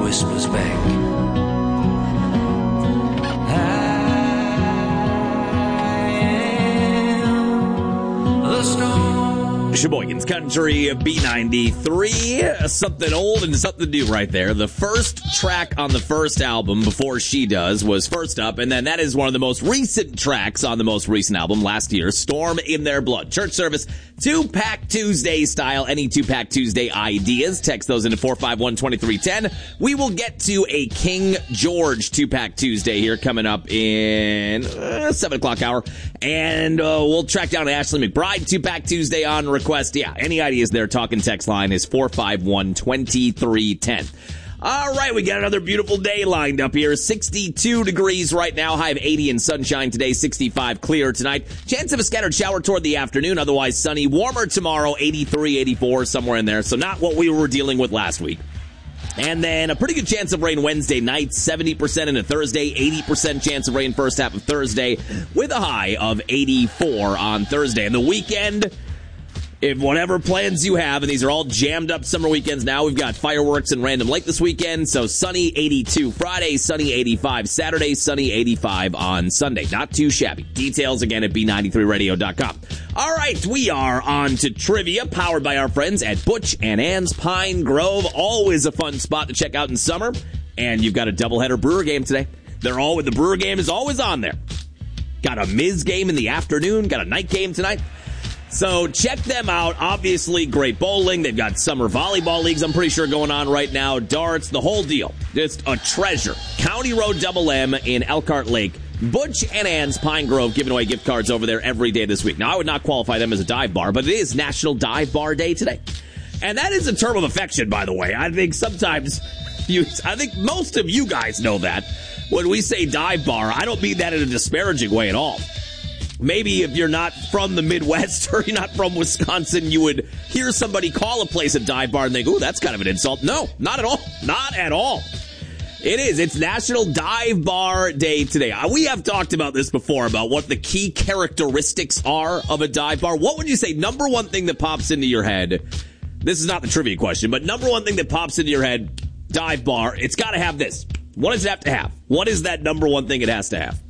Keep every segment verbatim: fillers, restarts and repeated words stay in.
whispers back. Sheboygan's Country B ninety-three, something old and something new right there. The first track on the first album, Before She Does, was first up, and then that is one of the most recent tracks on the most recent album last year, Storm in Their Blood. Church service, two-pack Tuesday style. Any two-pack Tuesday ideas, text those into four five one, two three one zero. We will get to a King George two-pack Tuesday here coming up in uh, seven o'clock hour, and uh, we'll track down Ashley McBride two-pack Tuesday on request. Yeah, any ideas there? Talking text line is four five one, two three one zero. All right, we got another beautiful day lined up here. sixty-two degrees right now, high of eighty and sunshine today, sixty-five clear tonight. Chance of a scattered shower toward the afternoon, otherwise sunny. Warmer tomorrow, eighty-three, eighty-four, somewhere in there. So not what we were dealing with last week. And then a pretty good chance of rain Wednesday night, seventy percent into Thursday, eighty percent chance of rain first half of Thursday, with a high of eighty-four on Thursday. And the weekend, if whatever plans you have, and these are all jammed up summer weekends now, we've got fireworks in Random Lake this weekend, so sunny eighty-two Friday, sunny eighty-five Saturday, sunny eighty-five on Sunday. Not too shabby. Details again at B ninety-three radio dot com. All right, we are on to trivia, powered by our friends at Butch and Ann's Pine Grove. Always a fun spot to check out in summer, and you've got a doubleheader Brewer game today. They're all with the Brewer game is always on there. Got a Miz game in the afternoon, got a night game tonight. So check them out. Obviously, great bowling. They've got summer volleyball leagues, I'm pretty sure, going on right now. Darts, the whole deal. Just a treasure. County Road Double M in Elkhart Lake. Butch and Ann's Pine Grove giving away gift cards over there every day this week. Now, I would not qualify them as a dive bar, but it is National Dive Bar Day today. And that is a term of affection, by the way. I think sometimes, you, I think most of you guys know that. When we say dive bar, I don't mean that in a disparaging way at all. Maybe if you're not from the Midwest or you're not from Wisconsin, you would hear somebody call a place a dive bar and think, ooh, that's kind of an insult. No, not at all. Not at all. It is. It's National Dive Bar Day today. We have talked about this before, about what the key characteristics are of a dive bar. What would you say, number one thing that pops into your head? This is not the trivia question, but number one thing that pops into your head, dive bar, it's got to have this. What does it have to have? What is that number one thing it has to have?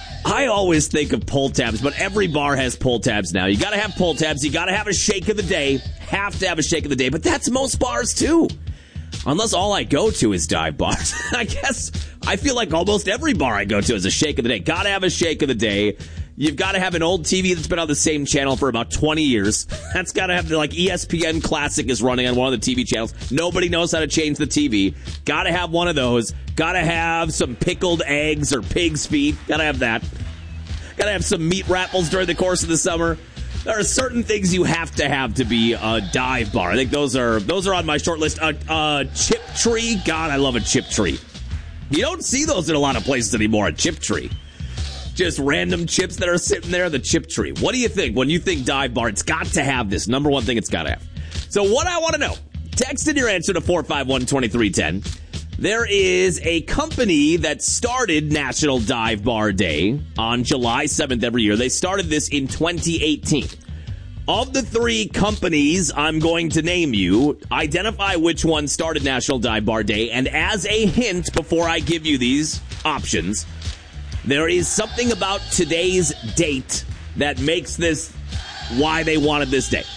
I always think of pull tabs, but every bar has pull tabs now. You got to have pull tabs. You got to have a shake of the day. Have to have a shake of the day, but that's most bars too. Unless all I go to is dive bars. I guess I feel like almost every bar I go to is a shake of the day. Got to have a shake of the day. You've got to have an old T V that's been on the same channel for about twenty years. That's got to have, the, like, E S P N Classic is running on one of the T V channels. Nobody knows how to change the T V. Got to have one of those. Got to have some pickled eggs or pig's feet. Got to have that. Got to have some meat raffles during the course of the summer. There are certain things you have to have to be a dive bar. I think those are those are on my short list. A uh, uh, chip tree. God, I love a chip tree. You don't see those in a lot of places anymore, a chip tree. Just random chips that are sitting there, the chip tree. What do you think when you think dive bar? It's got to have this. Number one thing it's got to have. So what I want to know, text in your answer to four five one, two three one zero. There is a company that started National Dive Bar Day on July seventh every year. They started this in twenty eighteen. Of the three companies I'm going to name you, identify which one started National Dive Bar Day. And as a hint, before I give you these options, there is something about today's date that makes this why they wanted this day.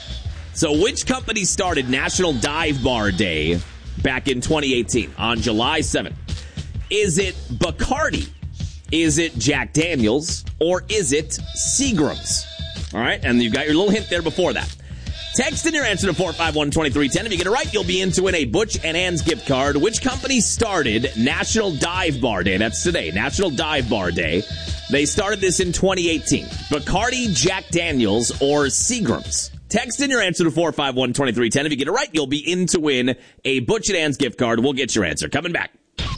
So which company started National Dive Bar Day back in twenty eighteen on July seventh? Is it Bacardi? Is it Jack Daniels? Or is it Seagram's? All right, and you've got your little hint there before that. Text in your answer to four five one, two three one zero. If you get it right, you'll be in to win a Butch and Ann's gift card. Which company started National Dive Bar Day? That's today, National Dive Bar Day. They started this in twenty eighteen. Bacardi, Jack Daniels, or Seagram's? Text in your answer to four five one, two three one zero. If you get it right, you'll be in to win a Butch and Ann's gift card. We'll get your answer. Coming back.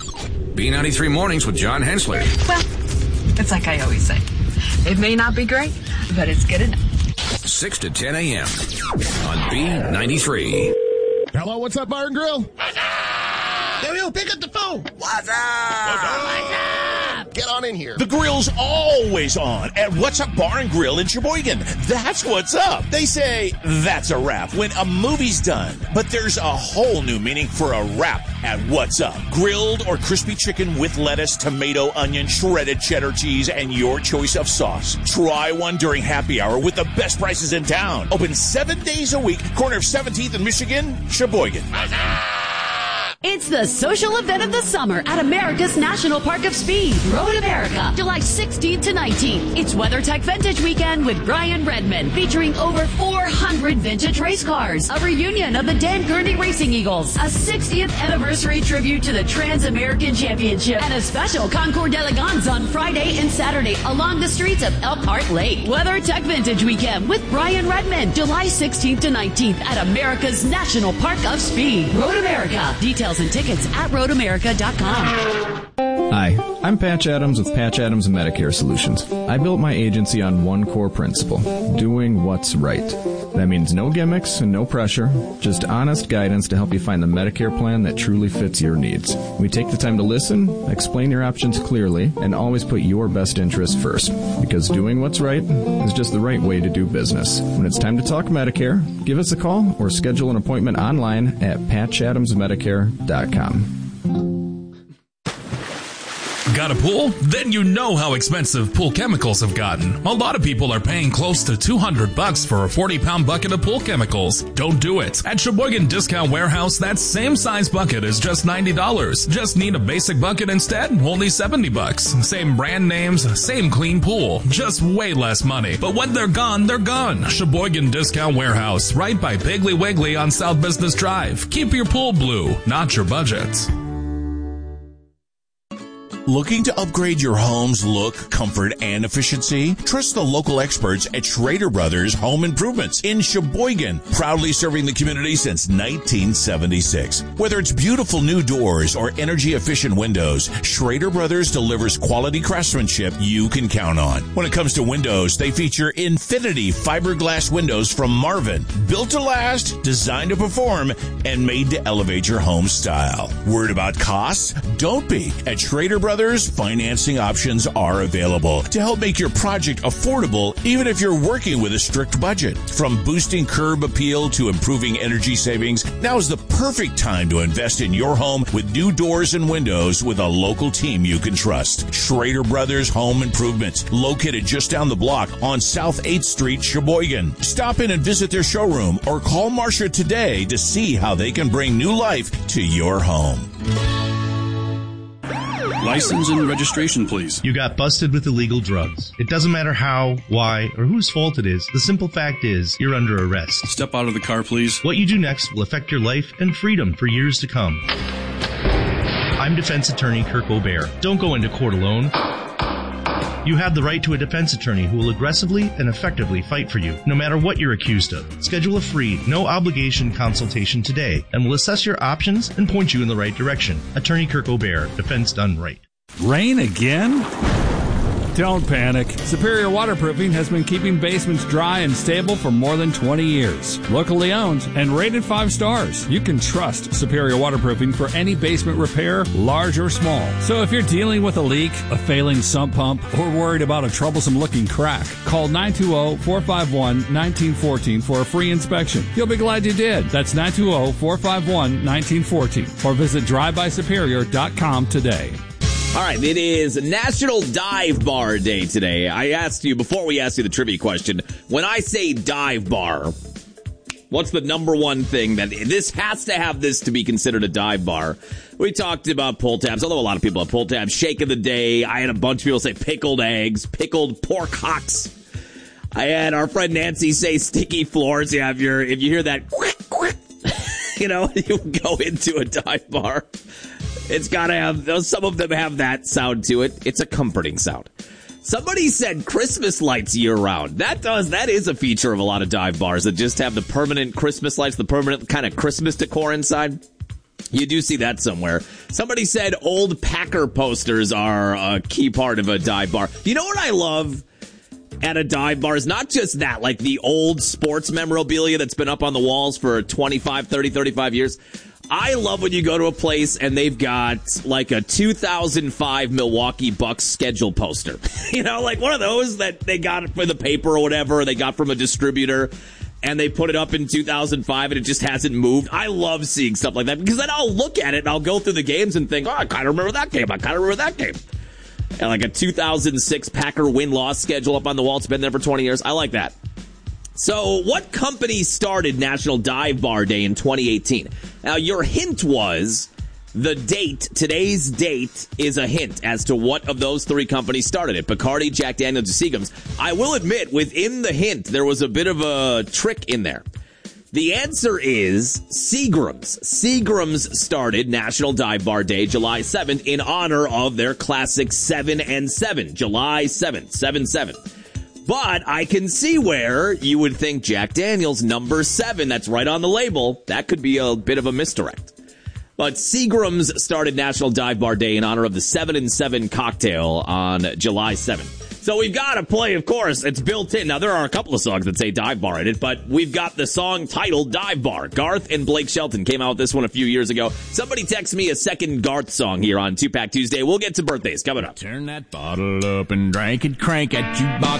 B ninety-three Mornings with John Hensler. Well, it's like I always say. It may not be great, but it's good enough. six to ten a.m. on B ninety-three. Hello, what's up, Bar and Grill? What's up? Yo, yo, pick up the phone. What's up? What's up? What's up? Get on in here. The grill's always on at What's Up Bar and Grill in Sheboygan. That's what's up. They say that's a wrap when a movie's done. But there's a whole new meaning for a wrap at What's Up. Grilled or crispy chicken with lettuce, tomato, onion, shredded cheddar cheese, and your choice of sauce. Try one during happy hour with the best prices in town. Open seven days a week. Corner of seventeenth and Michigan, Sheboygan. It's the social event of the summer at America's National Park of Speed, Road America, July sixteenth to nineteenth. It's WeatherTech Vintage Weekend with Brian Redman, featuring over four hundred vintage race cars, a reunion of the Dan Gurney Racing Eagles, a sixtieth anniversary tribute to the Trans-American Championship, and a special Concours d'Elegance on Friday and Saturday along the streets of Elkhart Lake. WeatherTech Vintage Weekend with Brian Redman, July sixteenth to nineteenth at America's National Park of Speed, Road America. Details and tickets at road america dot com. Hi, I'm Patch Adams with Patch Adams Medicare Solutions. I built my agency on one core principle, doing what's right. That means no gimmicks and no pressure, just honest guidance to help you find the Medicare plan that truly fits your needs. We take the time to listen, explain your options clearly, and always put your best interest first. Because doing what's right is just the right way to do business. When it's time to talk Medicare, give us a call or schedule an appointment online at patch adams medicare dot com. Got a pool? Then you know how expensive pool chemicals have gotten. A lot of people are paying close to two hundred bucks for a forty pound bucket of pool chemicals. Don't do it. At Sheboygan Discount Warehouse, that same size bucket is just ninety dollars. Just need a basic bucket instead? Only seventy bucks. Same brand names, same clean pool. Just way less money. But when they're gone, they're gone. Sheboygan Discount Warehouse, right by Piggly Wiggly on South Business Drive. Keep your pool blue, not your budget. Looking to upgrade your home's look, comfort, and efficiency? Trust the local experts at Schrader Brothers Home Improvements in Sheboygan, proudly serving the community since nineteen seventy-six. Whether it's beautiful new doors or energy-efficient windows, Schrader Brothers delivers quality craftsmanship you can count on. When it comes to windows, they feature Infinity fiberglass windows from Marvin, built to last, designed to perform, and made to elevate your home style. Worried about costs? Don't be. At Schrader Brothers, financing options are available to help make your project affordable, even if you're working with a strict budget. From boosting curb appeal to improving energy savings, now is the perfect time to invest in your home with new doors and windows with a local team you can trust. Schrader Brothers Home Improvements, located just down the block on South eighth Street, Sheboygan. Stop in and visit their showroom or call Marcia today to see how they can bring new life to your home. License and registration, please. You got busted with illegal drugs. It doesn't matter how, why, or whose fault it is. The simple fact is, you're under arrest. Step out of the car, please. What you do next will affect your life and freedom for years to come. I'm defense attorney Kirk O'Bear. Don't go into court alone. You have the right to a defense attorney who will aggressively and effectively fight for you, no matter what you're accused of. Schedule a free, no-obligation consultation today, and we'll assess your options and point you in the right direction. Attorney Kirk O'Bear, defense done right. Rain again? Don't panic. Superior Waterproofing has been keeping basements dry and stable for more than twenty years. Locally owned and rated five stars. You can trust Superior Waterproofing for any basement repair, large or small. So if you're dealing with a leak, a failing sump pump, or worried about a troublesome looking crack, call nine two zero, four five one, one nine one four for a free inspection. You'll be glad you did. That's nine two zero, four five one, one nine one four or visit drive by superior dot com today. All right, it is National Dive Bar Day today. I asked you, before we asked you the trivia question, when I say dive bar, what's the number one thing that this has to have this to be considered a dive bar? We talked about pull tabs, although a lot of people have pull tabs. Shake of the day. I had a bunch of people say pickled eggs, pickled pork hocks. I had our friend Nancy say sticky floors. Yeah, if, you're, if you hear that, you know, you go into a dive bar. It's got to have, some of them have that sound to it. It's a comforting sound. Somebody said Christmas lights year round. That does, that is a feature of a lot of dive bars that just have the permanent Christmas lights, the permanent kind of Christmas decor inside. You do see that somewhere. Somebody said old Packer posters are a key part of a dive bar. You know what I love at a dive bar is not just that, like the old sports memorabilia that's been up on the walls for twenty-five, thirty, thirty-five years. I love when you go to a place and they've got like a two thousand five Milwaukee Bucks schedule poster. You know, like one of those that they got for the paper or whatever, they got from a distributor, and they put it up in two thousand five and it just hasn't moved. I love seeing stuff like that because then I'll look at it and I'll go through the games and think, oh, I kind of remember that game. I kind of remember that game. And like a two thousand six Packer win-loss schedule up on the wall. It's been there for twenty years. I like that. So what company started National Dive Bar Day in twenty eighteen? Now, your hint was the date. Today's date is a hint as to what of those three companies started it. Bacardi, Jack Daniels, and Seagram's. I will admit, within the hint, there was a bit of a trick in there. The answer is Seagram's. Seagram's started National Dive Bar Day July seventh in honor of their classic seven and seven. July seventh, seven seven. But I can see where you would think Jack Daniels number seven, that's right on the label. That could be a bit of a misdirect. But Seagram's started National Dive Bar Day in honor of the seven and seven cocktail on July seventh. So we've got to play, of course, it's built in. Now, there are a couple of songs that say Dive Bar in it, but we've got the song titled Dive Bar. Garth and Blake Shelton came out with this one a few years ago. Somebody text me a second Garth song here on Two Pack Tuesday. We'll get to birthdays coming up. Turn that bottle up and drink it, crank at jukebox